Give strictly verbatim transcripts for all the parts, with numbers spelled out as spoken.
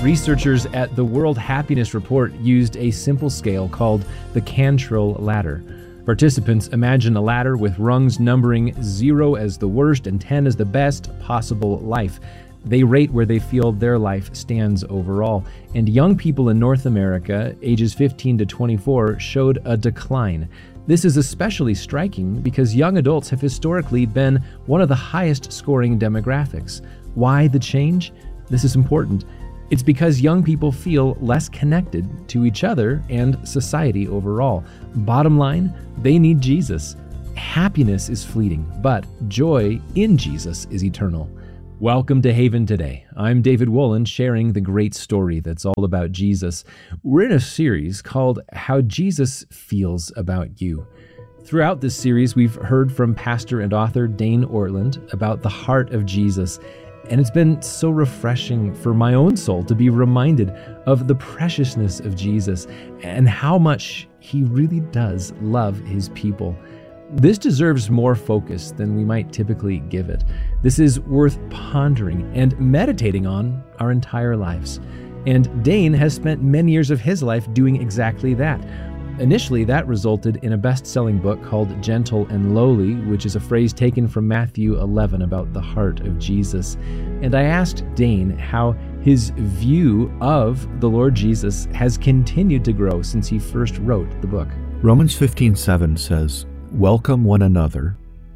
Researchers at the World Happiness Report used a simple scale called the Cantril ladder. Participants imagine a ladder with rungs numbering zero as the worst and ten as the best possible life. They rate where they feel their life stands overall. And young people in North America, ages fifteen to twenty-four, showed a decline. This is especially striking because young adults have historically been one of the highest scoring demographics. Why the change? This is important. It's because young people feel less connected to each other and society overall. Bottom line, they need Jesus. Happiness is fleeting, but joy in Jesus is eternal. Welcome to Haven Today. I'm David Wolin, sharing the great story that's all about Jesus. We're in a series called How Jesus Feels About You. Throughout this series, we've heard from pastor and author Dane Ortlund about the heart of Jesus. And it's been so refreshing for my own soul to be reminded of the preciousness of Jesus and how much he really does love his people. This deserves more focus than we might typically give it. This is worth pondering and meditating on our entire lives. And Dane has spent many years of his life doing exactly that. Initially, that resulted in a best-selling book called Gentle and Lowly, which is a phrase taken from Matthew eleven about the heart of Jesus. And I asked Dane how his view of the Lord Jesus has continued to grow since he first wrote the book. Romans fifteen seven says, "Welcome one another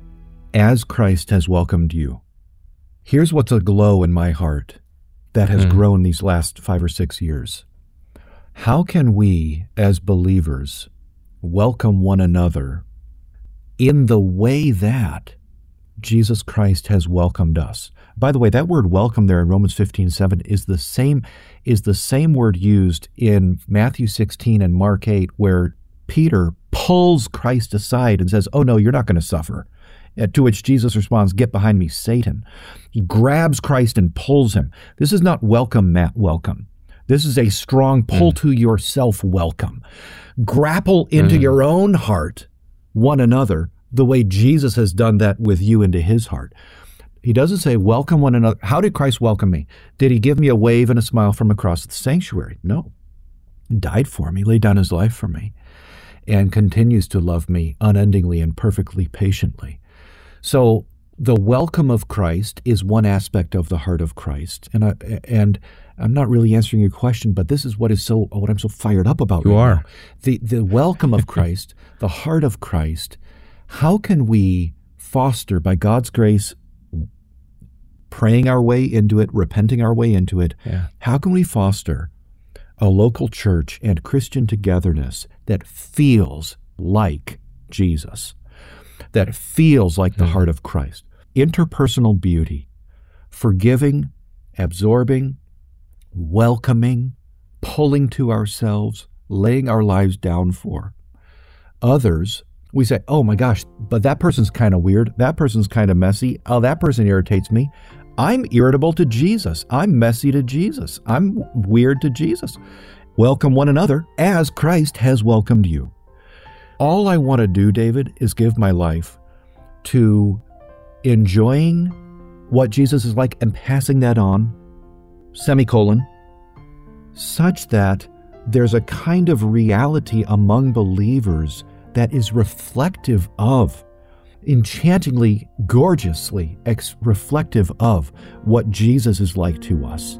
as Christ has welcomed you." Here's what's aglow in my heart that has mm. grown these last five or six years. How can we, as believers, welcome one another in the way that Jesus Christ has welcomed us? By the way, that word welcome there in Romans fifteen seven is the same is the same word used in Matthew sixteen and Mark eight, where Peter pulls Christ aside and says, "Oh no, you're not going to suffer." To which Jesus responds, "Get behind me, Satan." He grabs Christ and pulls him. This is not welcome, Matt, welcome. This is a strong pull mm. to yourself welcome. Grapple into mm. your own heart one another the way Jesus has done that with you into his heart. He doesn't say welcome one another. How did Christ welcome me? Did he give me a wave and a smile from across the sanctuary? No. He died for me, laid down his life for me, and continues to love me unendingly and perfectly patiently. So the welcome of Christ is one aspect of the heart of Christ. And I, and I'm not really answering your question, but this is what is so what I'm so fired up about. You right are. Now. The the welcome of Christ, the heart of Christ. How can we foster, by God's grace, praying our way into it, repenting our way into it, yeah. how can we foster a local church and Christian togetherness that feels like Jesus, that feels like the mm. heart of Christ? Interpersonal beauty, forgiving, absorbing, welcoming, pulling to ourselves, laying our lives down for. Others, we say, "Oh my gosh, but that person's kind of weird. That person's kind of messy. Oh, that person irritates me." I'm irritable to Jesus. I'm messy to Jesus. I'm weird to Jesus. Welcome one another as Christ has welcomed you. All I want to do, David, is give my life to enjoying what Jesus is like and passing that on, semicolon, such that there's a kind of reality among believers that is reflective of, enchantingly, gorgeously ex- reflective of what Jesus is like to us.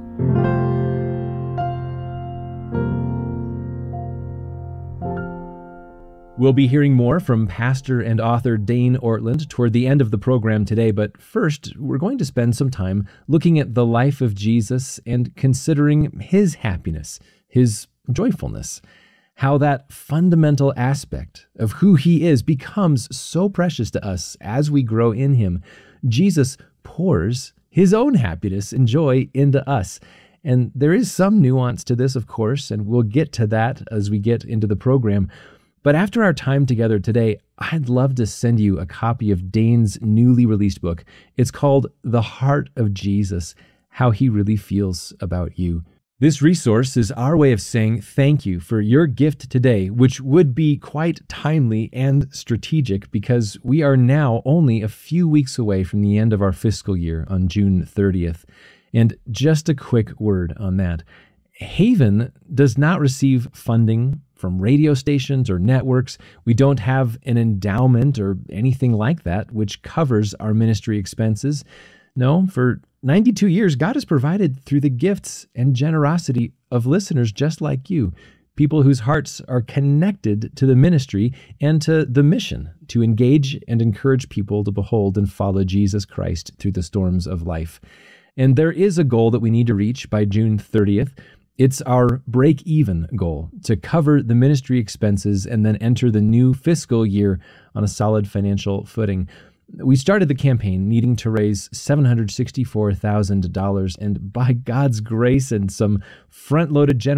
We'll be hearing more from pastor and author Dane Ortlund toward the end of the program today, but first, we're going to spend some time looking at the life of Jesus and considering his happiness, his joyfulness, how that fundamental aspect of who he is becomes so precious to us as we grow in him. Jesus pours his own happiness and joy into us. And there is some nuance to this, of course, and we'll get to that as we get into the program. But after our time together today, I'd love to send you a copy of Dane's newly released book. It's called The Heart of Jesus, How He Really Feels About You. This resource is our way of saying thank you for your gift today, which would be quite timely and strategic because we are now only a few weeks away from the end of our fiscal year on June thirtieth. And just a quick word on that. Haven does not receive funding from radio stations or networks. We don't have an endowment or anything like that, which covers our ministry expenses. No, for ninety-two years, God has provided through the gifts and generosity of listeners just like you, people whose hearts are connected to the ministry and to the mission to engage and encourage people to behold and follow Jesus Christ through the storms of life. And there is a goal that we need to reach by June thirtieth. It's our break-even goal to cover the ministry expenses and then enter the new fiscal year on a solid financial footing. We started the campaign needing to raise seven hundred sixty-four thousand dollars, and by God's grace and some front-loaded generosity,